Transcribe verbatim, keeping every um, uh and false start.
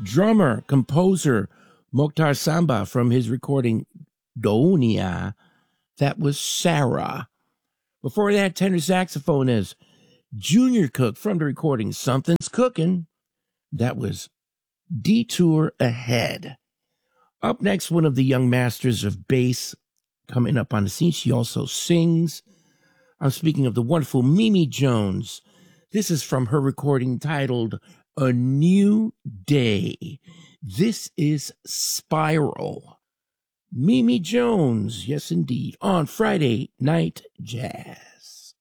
Drummer, composer, Mokhtar Samba from his recording Dounia. That was Sarah. Before that, tenor saxophonist Junior Cook from the recording Something's Cooking. That was Detour Ahead. Up next, one of the young masters of bass coming up on the scene. She also sings. I'm speaking of the wonderful Mimi Jones. This is from her recording titled A New Day. This is Spiral. Mimi Jones, yes indeed, on Friday Night Jazz.